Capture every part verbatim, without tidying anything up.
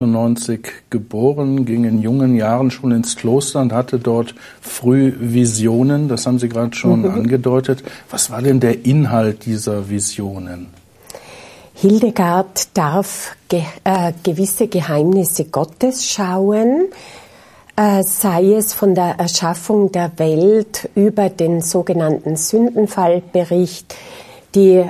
neunzig geboren, ging in jungen Jahren schon ins Kloster und hatte dort früh Visionen. Das haben Sie gerade schon mhm. angedeutet. Was war denn der Inhalt dieser Visionen? Hildegard darf ge äh, gewisse Geheimnisse Gottes schauen, äh, sei es von der Erschaffung der Welt über den sogenannten Sündenfallbericht, die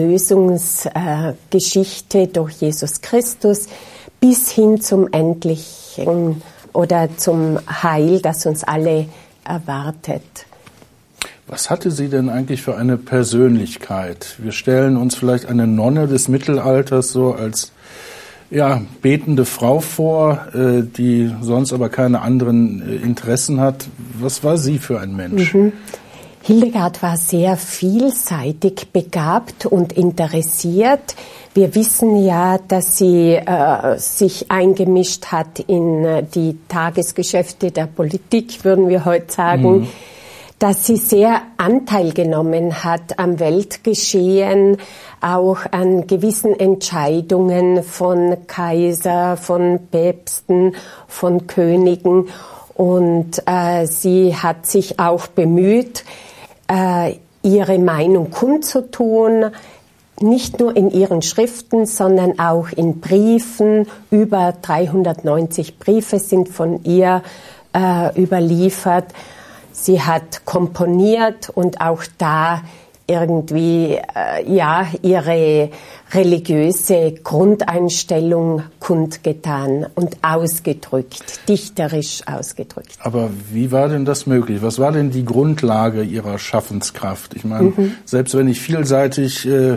Erlösungsgeschichte äh, durch Jesus Christus, bis hin zum endlichen oder zum Heil, das uns alle erwartet. Was hatte sie denn eigentlich für eine Persönlichkeit? Wir stellen uns vielleicht eine Nonne des Mittelalters so als ja, betende Frau vor, äh, die sonst aber keine anderen äh, Interessen hat. Was war sie für ein Mensch? Mhm. Hildegard war sehr vielseitig begabt und interessiert. Wir wissen ja, dass sie äh, sich eingemischt hat in äh, die Tagesgeschäfte der Politik, würden wir heute sagen, mhm. dass sie sehr Anteil genommen hat am Weltgeschehen, auch an gewissen Entscheidungen von Kaiser, von Päpsten, von Königen. Und äh, sie hat sich auch bemüht, äh, ihre Meinung kundzutun, nicht nur in ihren Schriften, sondern auch in Briefen. Über dreihundertneunzig Briefe sind von ihr äh, überliefert. Sie hat komponiert und auch da irgendwie äh, ja ihre religiöse Grundeinstellung kundgetan und ausgedrückt, dichterisch ausgedrückt. Aber wie war denn das möglich? Was war denn die Grundlage ihrer Schaffenskraft? Ich meine, mhm. selbst wenn ich vielseitig äh,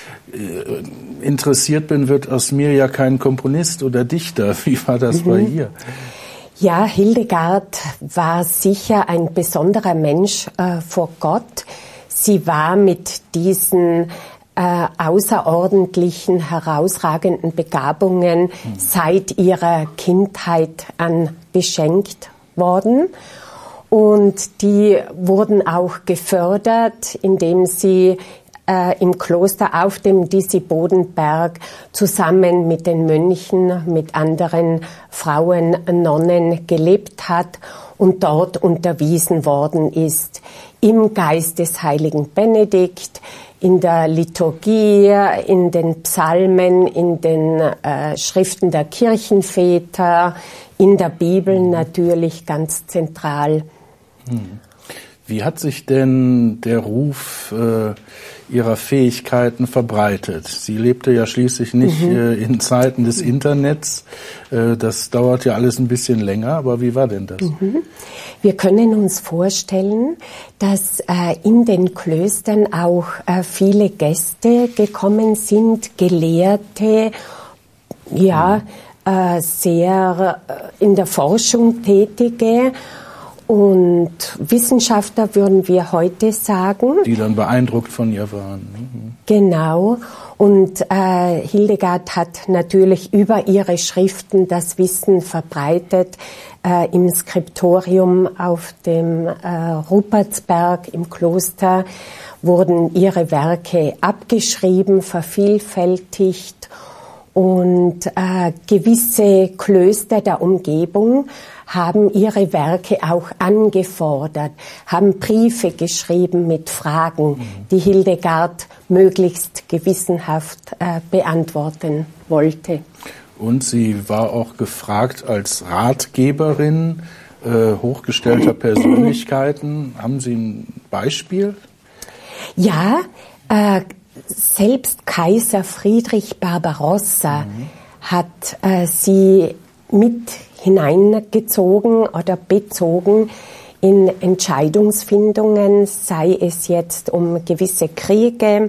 interessiert bin, wird aus mir ja kein Komponist oder Dichter. Wie war das mhm. bei ihr? Ja, Hildegard war sicher ein besonderer Mensch äh, vor Gott. Sie war mit diesen äh, außerordentlichen, herausragenden Begabungen mhm. seit ihrer Kindheit an beschenkt worden. Und die wurden auch gefördert, indem sie äh, im Kloster auf dem Disibodenberg zusammen mit den Mönchen, mit anderen Frauen, Nonnen gelebt hat und dort unterwiesen worden ist. Im Geist des heiligen Benedikt, in der Liturgie, in den Psalmen, in den äh, Schriften der Kirchenväter, in der Bibel natürlich ganz zentral. Wie hat sich denn der Ruf äh, ihrer Fähigkeiten verbreitet? Sie lebte ja schließlich nicht mhm. äh, in Zeiten des Internets. Äh, das dauert ja alles ein bisschen länger, aber wie war denn das? Mhm. Wir können uns vorstellen, dass äh, in den Klöstern auch äh, viele Gäste gekommen sind, Gelehrte, ja, mhm. äh, sehr äh, in der Forschung Tätige. Und Wissenschaftler würden wir heute sagen. Die dann beeindruckt von ihr waren. Mhm. Genau. Und äh, Hildegard hat natürlich über ihre Schriften das Wissen verbreitet. Äh, im Skriptorium auf dem äh, Rupertsberg im Kloster wurden ihre Werke abgeschrieben, vervielfältigt. Und äh, gewisse Klöster der Umgebung haben ihre Werke auch angefordert, haben Briefe geschrieben mit Fragen, mhm. die Hildegard möglichst gewissenhaft äh, beantworten wollte. Und sie war auch gefragt als Ratgeberin äh, hochgestellter Persönlichkeiten. Haben Sie ein Beispiel? Ja, äh, selbst Kaiser Friedrich Barbarossa mhm. hat äh, sie mit hineingezogen oder bezogen in Entscheidungsfindungen, sei es jetzt um gewisse Kriege,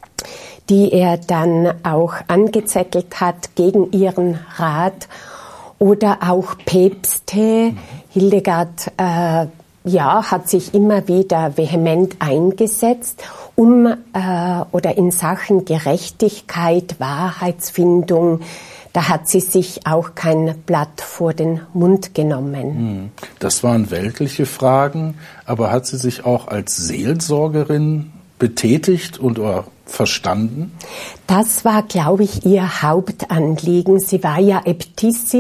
die er dann auch angezettelt hat gegen ihren Rat, oder auch Päpste. Mhm. Hildegard äh, ja, hat sich immer wieder vehement eingesetzt, um äh, oder in Sachen Gerechtigkeit, Wahrheitsfindung. Da hat sie sich auch kein Blatt vor den Mund genommen. Das waren weltliche Fragen, aber hat sie sich auch als Seelsorgerin betätigt und oder verstanden? Das war, glaube ich, ihr Hauptanliegen. Sie war ja Äbtissin